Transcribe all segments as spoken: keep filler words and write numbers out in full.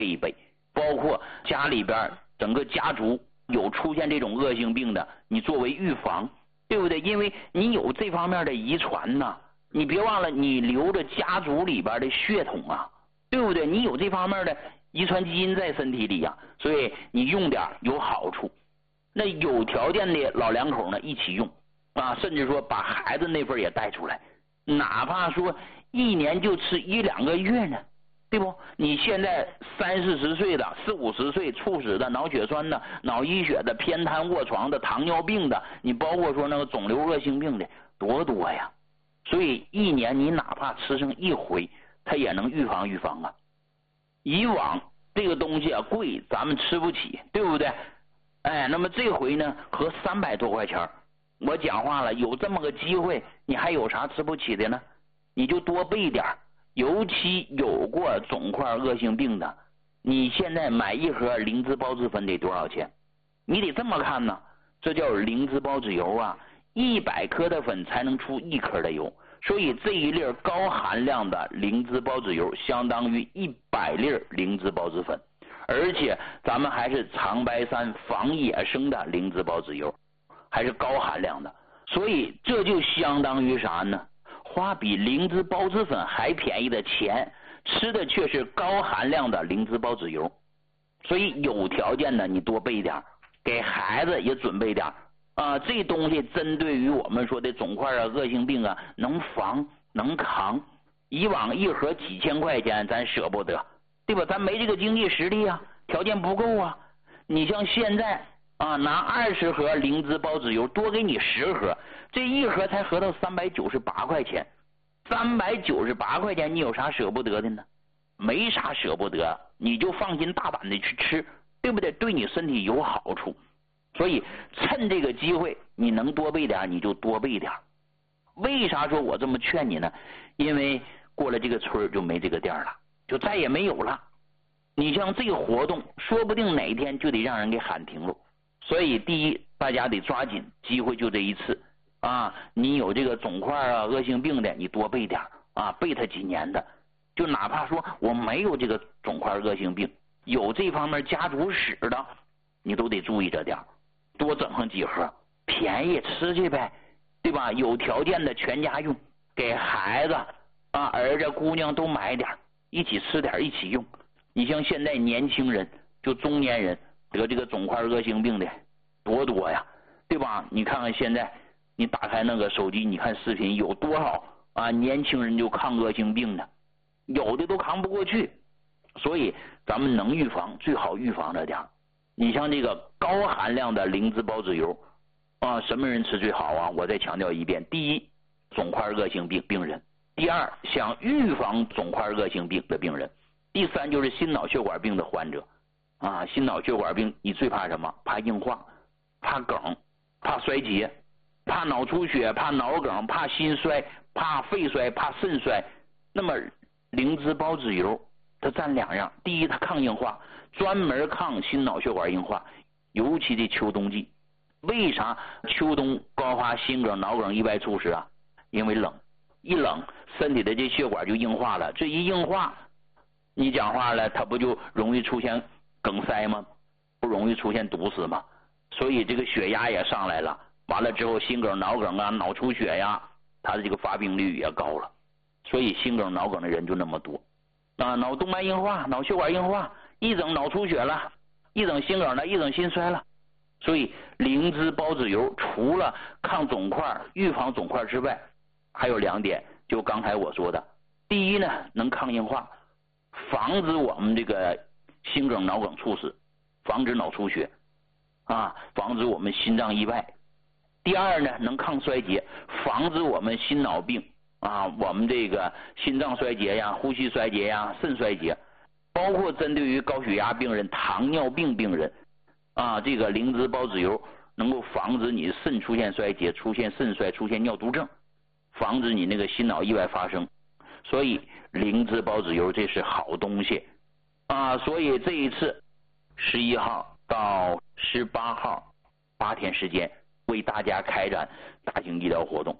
一杯。包括家里边整个家族有出现这种恶性病的，你作为预防，对不对？因为你有这方面的遗传呐，你别忘了你留着家族里边的血统啊，对不对？你有这方面的遗传基因在身体里呀、啊，所以你用点有好处。那有条件的老两口呢一起用啊，甚至说把孩子那份也带出来，哪怕说一年就吃一两个月呢，对不？你现在三四十岁的、四五十岁猝死的、脑血栓的、脑溢血的、偏瘫卧床的、糖尿病的，你包括说那个肿瘤恶性病的多多呀。所以一年你哪怕吃上一回，它也能预防预防啊。以往这个东西啊贵，咱们吃不起，对不对？哎，那么这回呢合三百多块钱，我讲话了，有这么个机会，你还有啥吃不起的呢？你就多备点，尤其有过肿块恶性病的，你现在买一盒灵芝孢子粉得多少钱？你得这么看呢，这叫灵芝孢子油啊，一百克的粉才能出一颗的油，所以这一粒高含量的灵芝孢子油相当于一百粒灵芝孢子粉，而且咱们还是长白山仿野生的灵芝孢子油，还是高含量的，所以这就相当于啥呢？花比灵芝孢子粉还便宜的钱，吃的却是高含量的灵芝孢子油。所以有条件的你多备点，给孩子也准备点啊。这东西针对于我们说的肿块啊、恶性病啊，能防能扛。以往一盒几千块钱咱舍不得，对吧？咱没这个经济实力啊，条件不够啊。你像现在啊，拿二十盒灵芝孢子油多给你十盒，这一盒才合到三百九十八块钱。三百九十八块钱你有啥舍不得的呢？没啥舍不得，你就放心大胆的去吃，对不对？对你身体有好处。所以趁这个机会你能多备点你就多备点。为啥说我这么劝你呢？因为过了这个村就没这个店了，就再也没有了。你像这个活动说不定哪一天就得让人给喊停了。所以第一，大家得抓紧机会，就这一次啊！你有这个肿块啊、恶性病的，你多备点啊，备它几年的。就哪怕说我没有这个肿块恶性病，有这方面家族史的，你都得注意着点，多整上几盒，便宜吃去呗，对吧？有条件的全家用，给孩子啊、儿子、姑娘都买点，一起吃点，一起用。你像现在年轻人，就中年人得这个肿块恶性病的多多呀，对吧？你看看现在，你打开那个手机，你看视频有多少啊？年轻人就抗恶性病的，有的都扛不过去。所以咱们能预防最好预防着点。你像这个高含量的灵芝孢子油啊，什么人吃最好啊？我再强调一遍：第一，肿块恶性病病人；第二，想预防肿块恶性病的病人；第三，就是心脑血管病的患者啊。心脑血管病你最怕什么？怕硬化，怕梗，怕衰竭，怕脑出血，怕脑梗，怕心衰，怕肺衰，怕肾衰。那么灵芝孢子油它占两样，第一它抗硬化，专门抗心脑血管硬化，尤其这秋冬季。为啥秋冬高发心梗、脑梗、意外猝死啊？因为冷，一冷身体的这血管就硬化了，这一硬化你讲话了，它不就容易出现梗塞吗？不容易出现堵死吗？所以这个血压也上来了，完了之后心梗、脑梗啊、脑出血呀，它的这个发病率也高了，所以心梗、脑梗的人就那么多啊。脑动脉硬化、脑血管硬化，一整脑出血了，一整心梗了，一整心衰了。所以灵芝孢子油除了抗肿块、预防肿块之外，还有两点，就刚才我说的，第一呢，能抗硬化，防止我们这个心梗、脑梗猝死，防止脑出血啊，防止我们心脏意外。第二呢，能抗衰竭，防止我们心脑病啊，我们这个心脏衰竭呀、呼吸衰竭呀、肾衰竭，包括针对于高血压病人、糖尿病病人啊，这个灵芝孢子油能够防止你肾出现衰竭、出现肾衰、出现尿毒症，防止你那个心脑意外发生。所以灵芝孢子油这是好东西啊！所以这一次十一号到十八号八天时间为大家开展大型医疗活动。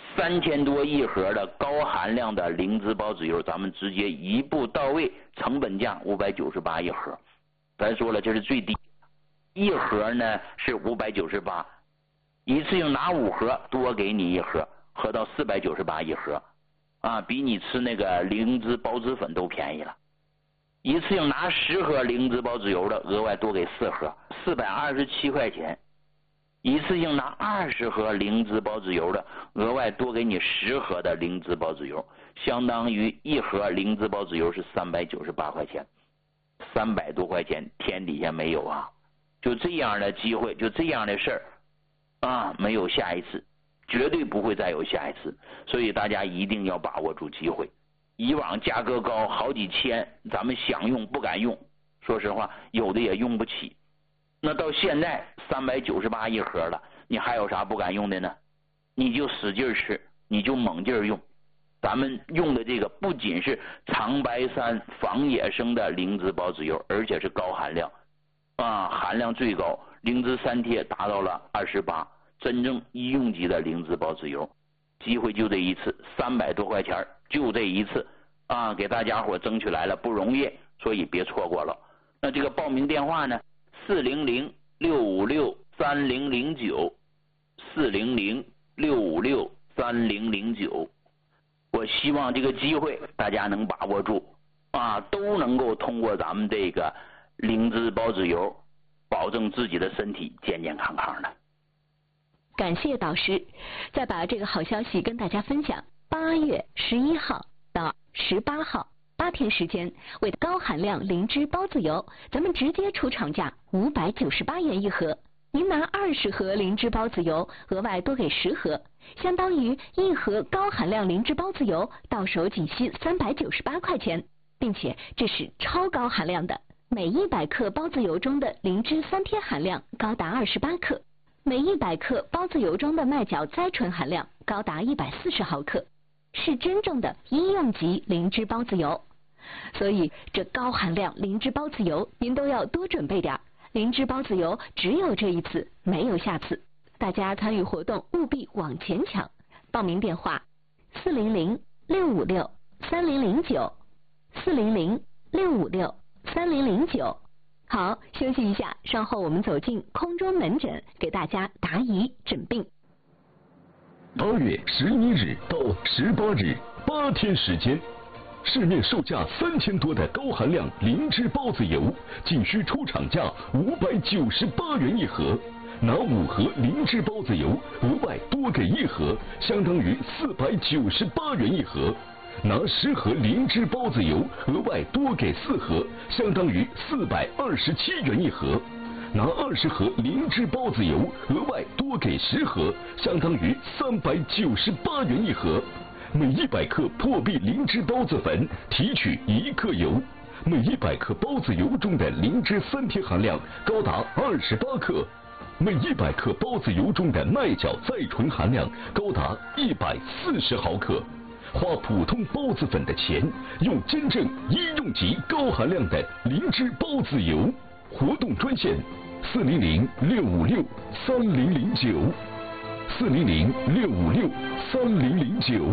三千多一盒的高含量的灵芝孢子油，咱们直接一步到位，成本价五百九十八一盒。咱说了，这是最低，一盒呢是五百九十八，一次性拿五盒，多给你一盒，合到四百九十八一盒，啊，比你吃那个灵芝孢子粉都便宜了。一次性拿十盒灵芝孢子油的，额外多给四盒，四百二十七块钱。一次性拿二十盒灵芝孢子油的，额外多给你十盒的灵芝孢子油，相当于一盒灵芝孢子油是三百九十八块钱，三百多块钱天底下没有啊！就这样的机会，就这样的事儿啊，没有下一次，绝对不会再有下一次，所以大家一定要把握住机会。以往价格高好几千，咱们想用不敢用，说实话，有的也用不起。那到现在三百九十八一盒了，你还有啥不敢用的呢？你就使劲吃，你就猛劲用。咱们用的这个不仅是长白山仿野生的灵芝孢子油，而且是高含量啊，含量最高，灵芝三贴达到了二十八，真正医用级的灵芝孢子油。机会就这一次，三百多块钱就这一次啊，给大家伙争取来了，不容易，所以别错过了。那这个报名电话呢？四零零六五六三零零九，四零零六五六三零零九。我希望这个机会大家能把握住啊，都能够通过咱们这个灵芝孢子油，保证自己的身体健健康康的。 感谢导师，再把这个好消息跟大家分享。八月十一号到十八号。八天时间，为高含量灵芝孢子油，咱们直接出厂价五百九十八元一盒。您拿二十盒灵芝孢子油，额外多给十盒，相当于一盒高含量灵芝孢子油到手仅需三百九十八块钱，并且这是超高含量的，每一百克孢子油中的灵芝三贴含量高达二十八克，每一百克孢子油中的麦角甾醇含量高达一百四十毫克，是真正的医用级灵芝孢子油。所以这高含量灵芝孢子油您都要多准备点，灵芝孢子油只有这一次，没有下次。大家参与活动务必往前抢。报名电话四零零六五六三零零九，四零零六五六三零零九。好，休息一下，稍后我们走进空中门诊，给大家答疑诊病。 八月十一日到十八日，八天时间。市面售价三千多的高含量灵芝孢子油，仅需出厂价五百九十八元一盒。拿五盒灵芝孢子油，额外多给一盒，相当于四百九十八元一盒。拿十盒灵芝孢子油，额外多给四盒，相当于四百二十七元一盒。拿二十盒灵芝孢子油，额外多给十盒，相当于三百九十八元一盒。每一百克破壁灵芝孢子粉提取一克油，每一百克孢子油中的灵芝三贴含量高达二十八克，每一百克孢子油中的麦角甾醇含量高达一百四十毫克。花普通孢子粉的钱，用真正医用级高含量的灵芝孢子油。活动专线：四零零六五六三零零九，四零零六五六三零零九。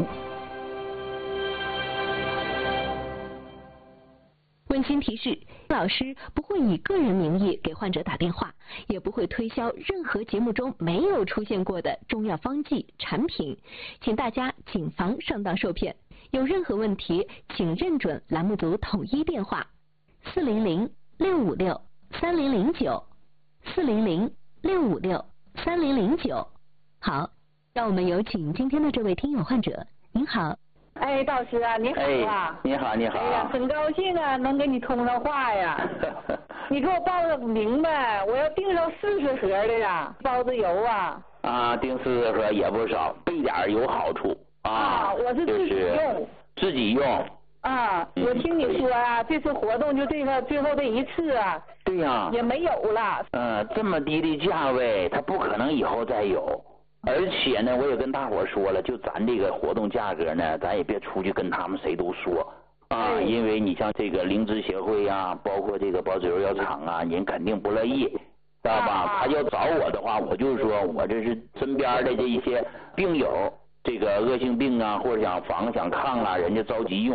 温馨提示：老师不会以个人名义给患者打电话，也不会推销任何节目中没有出现过的中药方剂产品，请大家谨防上当受骗。有任何问题，请认准栏目组统一电话：四零零六五六三零零九，四零零六五六三零零九。好，让我们有请今天的这位听友患者。您好。 哎，道士啊，你好啊！ 哎、你好，你好！ 哎呀，很高兴啊，能跟你通上话呀。你给我报个明白，我要订上四十盒的呀，孢子油啊。 啊，订四十盒也不少，备点有好处啊。 啊，我是自己用。 就是、自己用。 啊，嗯、我听你说啊，这次活动就这个最后这一次啊。 对呀、啊。 也没有了。 嗯、呃，这么低的价位，它不可能以后再有。而且呢，我也跟大伙说了，就咱这个活动价格呢，咱也别出去跟他们谁都说啊， 哎、 因为你像这个灵芝协会啊，包括这个孢子油药厂啊，人肯定不乐意，知道吧？啊、他要找我的话，我就说我这是身边的这一些病友， 这个恶性病啊，或者想防想抗啊，人家着急用。